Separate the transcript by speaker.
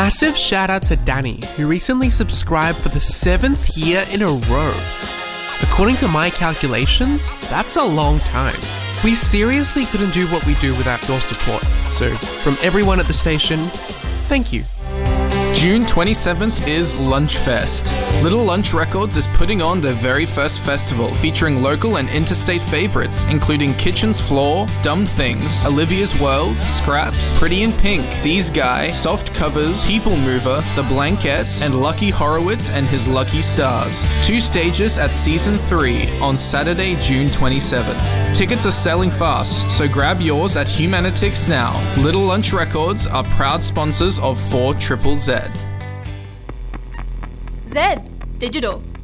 Speaker 1: Massive shout out to Danny, who recently subscribed for the 7th year in a row. According to my calculations, that's a long time. We seriously couldn't do what we do without your support. So, from everyone at the station, thank you.
Speaker 2: June 27th is Lunchfest. Little Lunch Records is putting on their very first festival featuring local and interstate favorites, including Kitchen's Floor, Dumb Things, Olivia's World, Scraps, Pretty in Pink, These Guy, Soft Covers, People Mover, The Blankettes, and Lucky Horowitz and his Lucky Stars. 2 stages at Season 3 on Saturday, June 27th. Tickets are selling fast, so grab yours at Humanitix now. Little Lunch Records are proud sponsors of 4ZZZ.
Speaker 3: Z Digital.